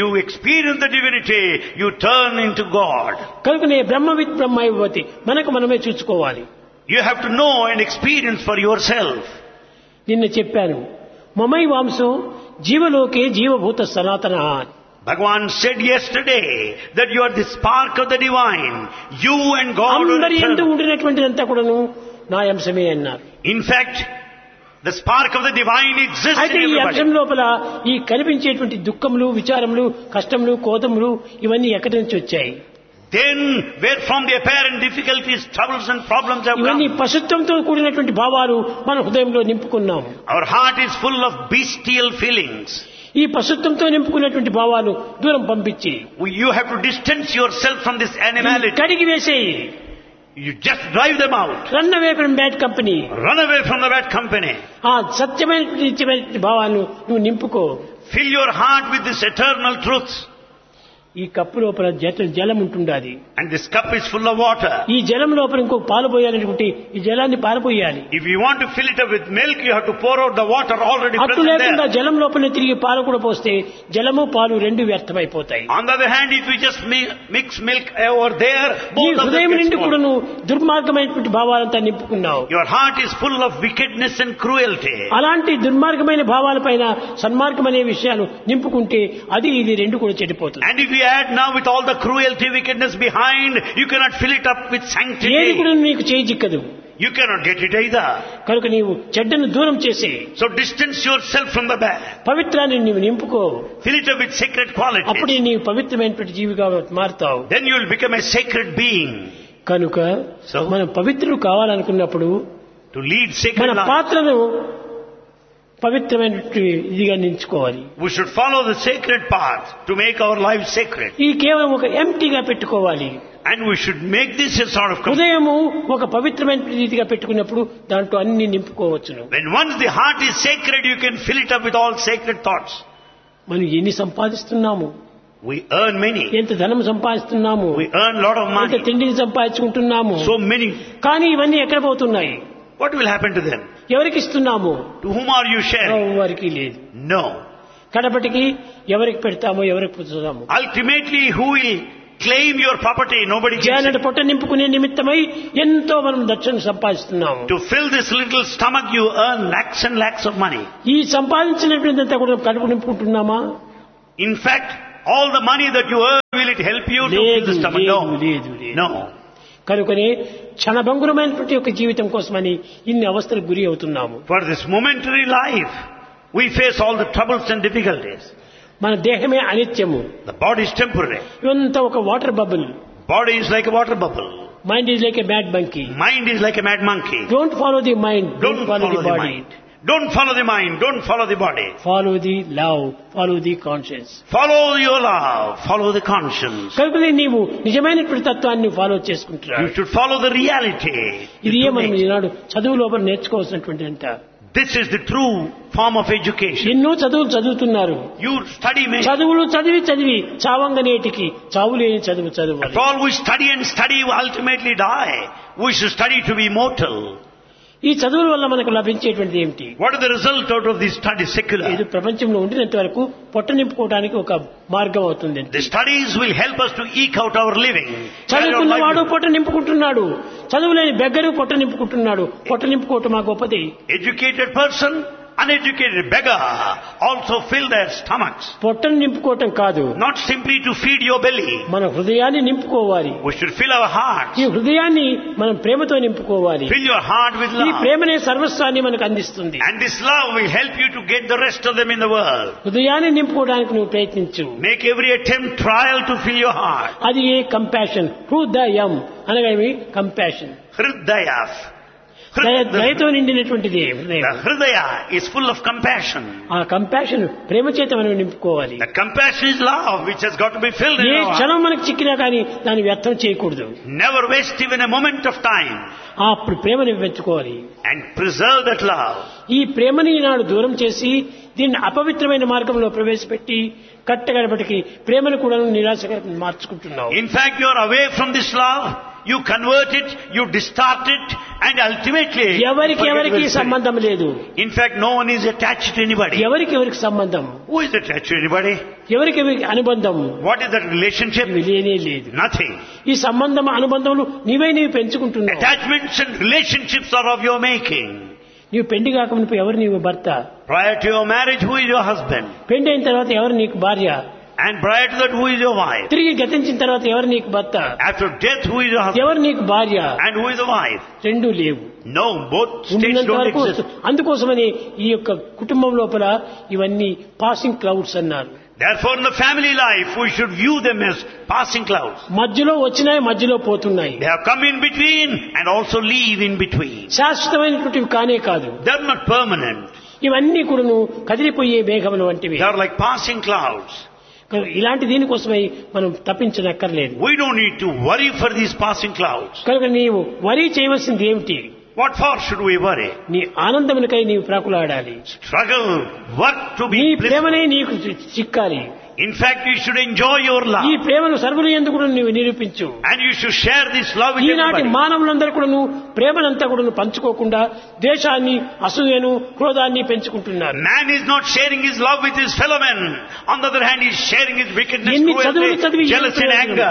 you turn into God. కనుకనే బ్రహ్మవిత్ బ్రహ్మైవ భవతి మనకు మనమే చూసుకోవాలి. You have to know and experience for yourself. నిన్న చెప్పాను, మమై వాంసో జీవలోకే జీవభూత సనాతన. Bhagavan said yesterday that you are the spark of the divine. You and God are అందరి యందు eternal. ఉండినటువంటిదంతా కూడాను నా అంశమే అన్నారు. In fact, the spark of the divine exists అయితే in ఈ everybody. అంశం లోపల ఈ కనిపించేటువంటి దుఃఖములు, విచారములు, కష్టములు, కోదములు ఇవన్నీ ఎక్కడి నుంచి వచ్చాయి? Then, where from the apparent difficulties, troubles and problems have ఇవన్నీ come? పశుత్వంతో కూడినటువంటి భావాలు మన హృదయంలో నింపుకున్నాము. Our heart is full of bestial feelings. ఈ పశుత్వంతో నింపుకున్నటువంటి భావాలు దూరం పంపించి You have to distance yourself from this animality. కడిగి వేసేయి. You just drive them out. Run away from bad company. Run away from the bad company. ఆ సత్యమైన నిత్యమైన భావాలను నువ్వు నింపుకో. Fill your heart with this eternal truth. ఈ కప్పు లోపల జలం ఉంటుండాలి. And this cup is full of water. ఈ జలం లోపల ఇంకొక పాలు పోయాలనుకుంటే ఈ జలాన్ని పారపోయాలి. If you want to fill it up with milk, you have to pour out the water already అటు present లేకుండా there. జలం లోపల తిరిగి పాలు కూడా పోస్తే జలము పాలు రెండు వ్యర్థమైపోతాయి. On the other hand, if you just mix milk over there, ఈ both of హృదయం them నిండి get కూడా spoiled. నువ్వు దుర్మార్గమైనటువంటి భావాలంతా నింపుకున్నావు. Your heart is full of wickedness and cruelty. అలాంటి దుర్మార్గమైన భావాలపైన సన్మార్గమనే విషయాలు నింపుకుంటే అది ఇది రెండు కూడా చెడిపోతుంది. And if you add now with all the cruelty, wickedness behind, you cannot fill it up with ఏది sanctity. కూడా నీకు చేజిక్కదు. You cannot get it either. కనుక నీవు చెడ్డను దూరం చేసి So distance yourself from the bad. పవిత్రాన్ని నీవు నింపుకో. Fill it up with sacred అప్పుడు qualities. నీవు పవిత్రమైనటువంటి జీవిగా మారుతావు. Then you will become a sacred being. కనుక So? మనం పవిత్రులు కావాలనుకున్నప్పుడు To lead మన sacred life, పాత్రను పవిత్రమైనటువంటి ఇదిగా నించుకోవాలి. we should follow the sacred path to make our life sacred. ఇది కేవలం ఒక ఎంటీగా పెట్టుకోవాలి. And we should make this a sort of హృదయము ఒక పవిత్రమైన రీతిగా పెట్టుకున్నప్పుడు దాంట్లో అన్ని నింపుకోవచ్చును. when once the heart is sacred, you can fill it up with all sacred thoughts. మనం ఎన్ని సంపాదిస్తున్నాము, We earn many. ఎంత ధనం సంపాదిస్తున్నాము, We earn a lot of ఎంత money. తిండిని సంపాదించుకుంటున్నాము. So many. కానీ ఇవన్నీ ఎక్కడ పోతున్నాయి? What will happen to them? ఎవరికి ఇస్తున్నాము? To whom are you sharing? ఎవరికి లేదు. No. కడపటికి ఎవరికి పెడతామో ఎవరికి పుచ్చుతాము. Ultimately, who will claim your property? Nobody gives జానట it. పొట్ట నింపుకునే నిమిత్తమై ఎంతో మనం దక్షిణ సంపాదిస్తున్నాము. To fill this little stomach, you earn lakhs and lakhs of money. ఈ సంపాదించినటువంటిదంతా కూడా కడుపు నింపుకుంటున్నామా? In fact, all the money that you earn, will it help you to fill the stomach? No. No. కనుకనే క్షణభంగురమైనటువంటి యొక్క జీవితం కోసమని ఇన్ని అవస్థలకు గురి అవుతున్నాము. For this momentary life, we face all the troubles and difficulties. మన దేహమే అనిత్యము. The body is temporary. ఇవంతా ఒక water bubble. Body is like a water bubble. Mind is like a bad monkey. Mind is like a mad monkey. Don't follow the mind, Don't follow the body. mind. Don't follow the mind. Don't follow the body. Follow the love, follow the conscious. Follow your love. Follow the conscience. కనుకనే నీవు నిజమైనటువంటి తత్వాన్ని ఫాలో చేసుకుంటున్నావు. You should follow the reality. ఇది మనం ఈనాడు చదువు లోపల నేర్చుకోవాల్సినటువంటి అంట. This is the true form of education. ఎన్నో చదువులు చదువుతున్నారు. You study many. చదువులు చదివి చదివి చావంగనేటికి చావులేని చదువు చదువు. If all we study and study, we ultimately die. We should study to be immortal. ఈ చదువుల వల్ల మనకు లభించేటువంటి ఏమిటి? What is the result out of these studies? Secular. ఇది ప్రపంచంలో ఉండినంత వరకు పొట్ట నింపుకోవడానికి ఒక మార్గం అవుతుంది. The studies will help us to eke out our living. చదువుకున్నవాడు పొట్ట నింపుకుంటున్నాడు, చదువులేని బెగ్గరు పొట్ట నింపుకుంటున్నాడు. పొట్ట నింపుకోవటం మా గొప్పది. Educated person, uneducated beggar also fill their stomachs. పొట్టను నింపుకోవటం కాదు, Not simply to feed your belly. మన హృదయాన్ని నింపుకోవాలి. We should fill our hearts. ఈ హృదయాన్ని మనం ప్రేమతో నింపుకోవాలి. Fill your heart with ఈ love. ప్రేమనే సర్వస్వాన్ని మనకు అందిస్తుంది. And this love will help you to get the rest of them in the world. హృదయాన్ని నింపుకోవడానికి నువ్వు ప్రయత్నించు. Make every attempt, trial to fill your heart. అది ఏ కంపాషన్, హృదయం అనగా కంపాషన్. Hridaya. దయతో నిండినటువంటిది హృదయం. The Hridaya is full of compassion. ఆ కంపాషన్ ప్రేమ చేత మనం నింపుకోవాలి. The compassion is love which has got to be filled in A our heart. క్షణం మనకు చిక్కినా కానీ దాన్ని వ్యర్థం చేయకూడదు. Never waste even a moment of time. ఆ ప్రేమని పెంచుకోవాలి. And preserve that love. ఈ ప్రేమని ఈనాడు దూరం చేసి దీన్ని అపవిత్రమైన మార్గంలో ప్రవేశపెట్టి కట్టగడపటికి ప్రేమను కూడా నిరాశగా మార్చుకుంటున్నావు. In fact, you are away from this love. You convert it, you distort it, and ultimately ఎవరికి ఎవరికి సంబంధం లేదు. In fact, no one is attached to anybody. ఎవరికి ఎవరికి సంబంధం, Who is attached to anybody? ఎవరికి ఎవరికి అనుబంధం What is that relationship? లేనే లేదు. Nothing. ఈ సంబంధం అనుబంధములు నీవు పెంచుకుంటున్నావు. Attachments and relationships are of your making. నీవు పెళ్లి కాకముందు ఎవరు నీవు భర్త, Prior to your marriage, who is your husband? పెళ్లి అయిన తర్వాత ఎవరు నీకు భార్య, And prior to that, who is your wife? తిరిగి గతించిన తర్వాత ఎవరు నీకు భర్త, After death, who is your husband? ఎవరు నీకు భార్య, And who is the wife? రెండూ లేవు. No, both states ఉన్నంత don't వరకు exist. అందుకోసమని ఈ యొక్క కుటుంబం లోపల ఇవన్నీ పాసింగ్ క్లౌడ్స్ అన్నారు. Therefore, in the family life, we should view them as passing clouds. మధ్యలో వచ్చినాయి, మధ్యలో పోతున్నాయి. They have come in between and also leave in between. శాశ్వతమైనటువంటివి కానే కాదు. They are not permanent. ఇవన్నీ కూడాను కదిలిపోయే మేఘములు వంటివి. They are like passing clouds. ఇలాంటి దీనికోసమై మనం తప్పించనక్కర్లేదు. We don't need to worry for these passing clouds. కనుక నీవు వరీ చేయవలసింది ఏమిటి? What for should we worry? నీ ఆనందములకై నీవు ప్రాకులాడాలి. Struggle, work to నీ be blissful. ప్రేమనే నీకు చిక్కాలి. In fact, you should enjoy your love. ఈ ప్రేమను సర్వులు ఎందుకు కూడా నీవు నిరూపించు. And you should share this love with ఈనాటి everybody. మానవులందరూ కూడాను ప్రేమనంతా కూడా పంచుకోకుండా ద్వేషాన్ని, అసూయను, క్రోధాన్ని పెంచుకుంటున్నారు. Man is not sharing his love with his fellow men. On the other hand, he is sharing his wickedness, ఎన్ని చదువులు cruelty, చదివి jealousy and anger.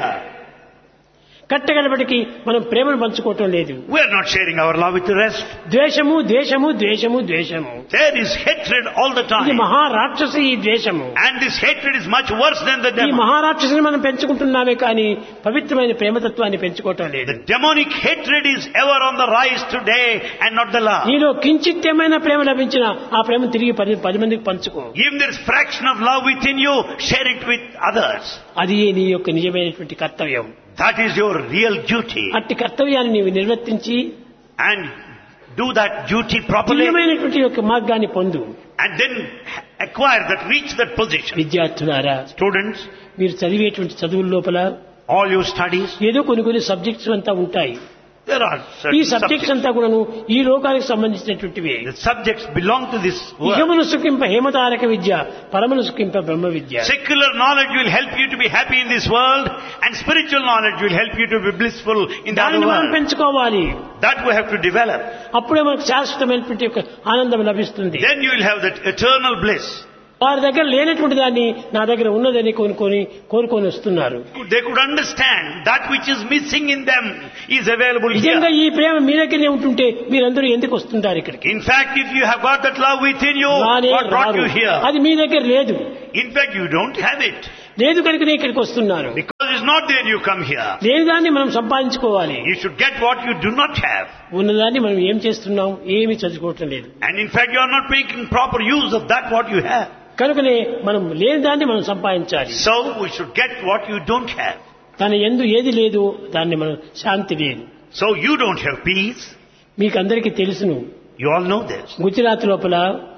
కట్టగలబడికి మనం ప్రేమను పంచుకోవటం లేదు. We are not sharing our love with the rest. ద్వేషము ద్వేషము ద్వేషము ద్వేషము. There is hatred all the ఇది time. మహారాక్షసి ఈ ద్వేషము. And this hatred is much worse than the ఈ demon. మహారాక్షసిని మనం పెంచుకుంటున్నామే కానీ పవిత్రమైన ప్రేమతత్వాన్ని పెంచుకోవటం లేదు. The demonic hatred is ever on the rise today and not the love. నీలో కించిత్తేమైనా ప్రేమ లభించినా ఆ ప్రేమ తిరిగి 10 మందికి పంచుకో. If there is fraction of love within you, share it with others. అది నీ యొక్క నిజమైనటువంటి కర్తవ్యం. That is your real duty. అట్టి కర్తవ్యాన్ని నీవు నిర్వర్తించి And do that duty properly. దివ్యమైనటువంటి యొక్క మార్గాన్ని పొందు. And then acquire that, reach that position. విద్యార్థులారా, Students, మీరు చదివేటువంటి చదువుల లోపల all your studies, ఏదో కొన్ని సబ్జెక్ట్స్ అంతా ఉంటాయి. there are ఈ certain సబ్జెక్ట్స్ అంతా కూడాను ఈ లోకానికి సంబంధించినటువంటివి. The subjects belong to this world. ఇహమును సుఖింప హేమతారక విద్య, పరమును సుఖింప బ్రహ్మ విద్య. Secular knowledge will help you to be happy in this world, and spiritual knowledge will help you to be blissful in the other దాన్ని మనం world. పెంచుకోవాలి. That we have to develop. అప్పుడే మనకు శాశ్వతమైనటువంటి యొక్క ఆనందం లభిస్తుంది. Then you will have that eternal bliss. వారి దగ్గర లేనటువంటి దాన్ని నా దగ్గర ఉన్నదని కోరుకొని వస్తున్నారు. They could understand that which is missing in them is available నిజంగా here. ఈ ప్రేమ మీ దగ్గరనే ఉంటుంటే మీరందరూ ఎందుకు వస్తుంటారు ఇక్కడికి? In fact, if you have got that love within you, రానే what brought రారు. you here? అది మీ దగ్గర లేదు. In fact, you don't have it. లేదు కనుకనే ఇక్కడికి వస్తున్నారు. Because it's not there, you come here. లేని దాన్ని మనం సంపాదించుకోవాలి. You should get what you do not have. ఉన్నదాన్ని మనం ఏం చేస్తున్నాం? ఏమీ చదువుకోవటం లేదు. And in fact, you are not making proper use of that what you have. కనుకనే మనం లేని దాన్ని మనం సంపాదించాలి. So, we should get what you don't have. తన యందు ఏది లేదు దాన్ని మనం శాంతి లేదు. So, you don't have peace. మీకు అందరికీ తెలుసును. You all know this. Gujarat లోపల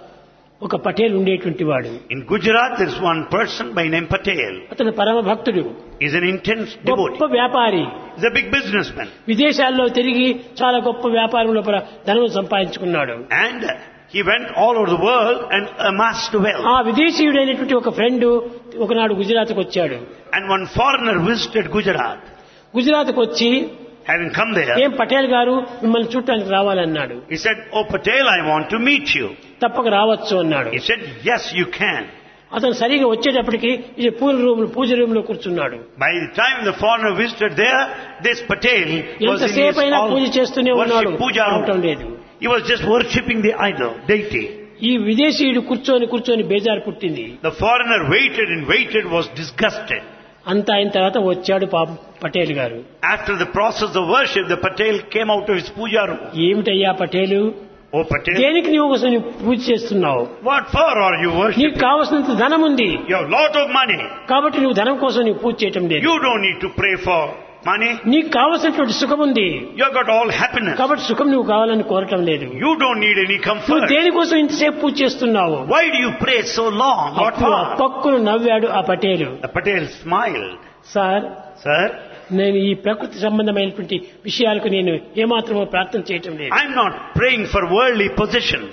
ఒక పటేల్ ఉండేటువంటి వాడు. In Gujarat, there is one person by name Patel. అతను పరమ భక్తుడు. He's an intense devotee. గొప్ప వ్యాపారి. He's a big businessman. విదేశాల్లో తిరిగి చాలా గొప్ప వ్యాపారం లోపల ధనం సంపాదించుకున్నాడు. And he went all over the world and amassed wealth. ఆ విదేశీయుడైనటువంటి ఒక ఫ్రెండ్ ఒకనాడు గుజరాత్కు వచ్చాడు. And one foreigner visited Gujarat. గుజరాత్కు వచ్చి, Having come there, ఏం పటేల్ గారు మిమ్మల్ని చూడటానికి రావాలన్నాడు. he said, "Oh Patel, I want to meet you." తప్పక రావచ్చు అన్నాడు. He said, "Yes, you can." అతను సరిగా వచ్చేటప్పటికి ఇది పూజ రూమ్ లో కూర్చున్నాడు. By the time the foreigner visited there, this Patel was in his ఎంతసేపు అయినా పూజ చేస్తూనే ఉన్నాడు, worship puja రావటం room. లేదు. He was just worshipping the idol, deity. ఈ విదేశీయుడు కూర్చొని బేజారు పుట్టింది. The foreigner waited, was disgusted. అంతా అయిన తర్వాత వచ్చాడు పాపం పటేల్ గారు. After the process of worship, the Patel came out of his puja room. ఏమిటయ్యా పటేలు, Oh Patel, దేనికి నీవు కోసం పూజ చేస్తున్నావు? what for are you నీకు worshipping? కావలసినంత ధనం ఉంది You have lot of money. కాబట్టి నువ్వు ధనం కోసం నీవు పూజ చేయటం లేదు. You don't need to pray for money, నీకు కావలసినటువంటి సుఖం ఉంది, you have got all happiness. కాబట్టి సుఖం నువ్వు కావాలని కోరటం లేదు. You don't need any నువ్వు comfort. దేనికోసం ఇంతసేపు పూజ చేస్తున్నావు? Why do you pray so long? What అప్పుడు ఆ for? పక్కును నవ్వాడు ఆ Patel. The Patel smiled. Sir, Sir, నేను ఈ ప్రకృతి సంబంధమైనటువంటి విషయాలకు నేను ఏమాత్రమో ప్రార్థన చేయటం లేదు. I'm not praying for worldly possessions.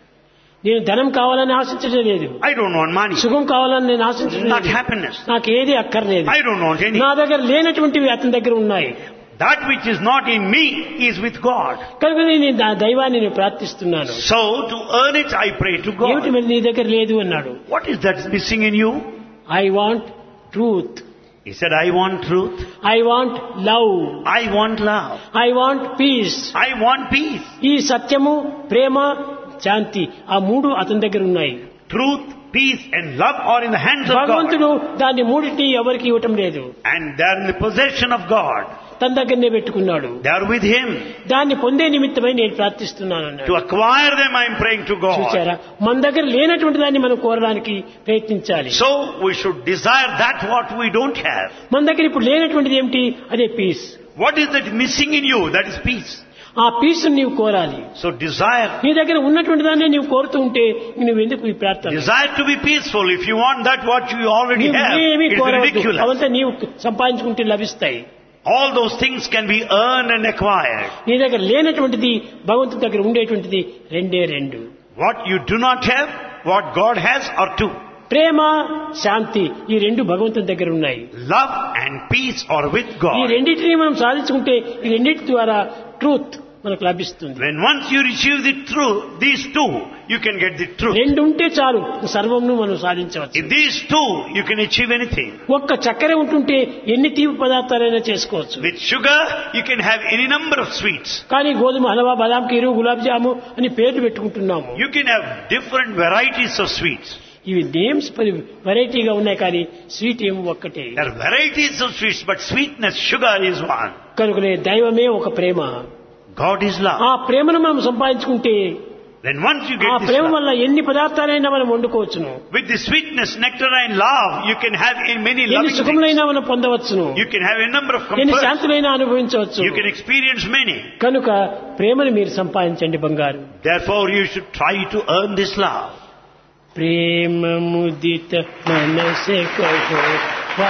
నేను ధనం కావాలని ఆశించడం లేదు, I don't want money. సుఖం కావాలని నేను ఆశించడం Not లేదు, happiness. నాకు ఏది అక్కర్లేదు. I don't want any. నా దగ్గర లేనటువంటివి అతని దగ్గర ఉన్నాయి. That which is not in me is with God. కనుక నేను నా దైవాన్ని నేను ప్రార్థిస్తున్నాను. So to earn it, I pray to ఏమిటి God. మరి నీ దగ్గర లేదు అన్నాడు. What is that missing in you? I want truth, He said, I want truth. I want love, I want love. I want peace. I want peace. ఈ సత్యము, ప్రేమ, శాంతి ఆ మూడు అతని దగ్గర ఉన్నాయి. Truth, peace and love are in the hands of God. భగవంతుడు దాన్ని మూడింటిని ఎవరికి ఇవ్వటం లేదు, And they are in the possession of God. తన దగ్గరనే పెట్టుకున్నాడు. They are with Him. దాన్ని పొందే నిమిత్తమై నేను ప్రార్థిస్తున్నాను అన్నాడు. To acquire them, I am praying to God. చూచారా, మన దగ్గర లేనటువంటి దాన్ని మనం కోరడానికి ప్రయత్నించాలి. So we should desire that what we don't have. మన దగ్గర ఇప్పుడు లేనటువంటిది ఏమిటి? అదే piece. What is that missing in you? That is peace. ఆ పీస్ నీవు కోరాలి. So desire. నీ దగ్గర ఉన్నటువంటి దాన్ని నీవు కోరుతూ ఉంటే నువ్వు ఎందుకు ఈ ప్రార్థన? Desire to be peaceful. If you want that what you already have, ఏమీ it is కోరవద్దు, ridiculous. అవంతా నీవు సంపాదించుకుంటే లభిస్తాయి. All those things can be earned and acquired. నీ దగ్గర లేనటువంటిది భగవంతుడి దగ్గర ఉండేటువంటిది రెండే రెండు. What you do not have, what God has are two. ప్రేమ, శాంతి ఈ రెండు భగవంతుని దగ్గర ఉన్నాయి. Love and peace are with ఈ God. రెండింటిని మనం సాధించుకుంటే ఈ రెండింటి ద్వారా ట్రూత్ మనకు లభిస్తుంది. When once you receive the truth, these two, you can get the truth. రెండు ఉంటే చాలు సర్వమును మనం సాధించవచ్చు. If these two, you can achieve anything. ఒక్క చక్కెర ఉంటుంటే ఎన్ని తీపి పదార్థాలైనా చేసుకోవచ్చు. With sugar, you can have any number of sweets. కానీ గోధుమ హల్వా, బాదాం కీరు, గులాబ్ జాము అని పేర్లు పెట్టుకుంటున్నాము. You can have different varieties of sweets. ఇవి నేమ్స్ వెరైటీగా ఉన్నాయి, కానీ స్వీట్ ఏమో ఒక్కటే. There are varieties of sweets, but sweetness, sugar is one. కనుకనే దైవమే ఒక ప్రేమ. God is love. ఆ ప్రేమను మనం సంపాదించుకుంటే Then once you ఆ get this ప్రేమ love, వల్ల ఎన్ని పదార్థాలైనా మనం వండుకోవచ్చును, with the sweetness, nectar and love, you can have in many ఎన్ని loving things. సుఖములైనా మనం పొందవచ్చును, You can have a number of ఎన్ని comforts. శాంతులైనా అనుభవించవచ్చు. You can experience many. కనుక ప్రేమను మీరు సంపాదించండి బంగారు. Therefore, you should try to earn this love. ప్రేమ ముదిత మనసే కహో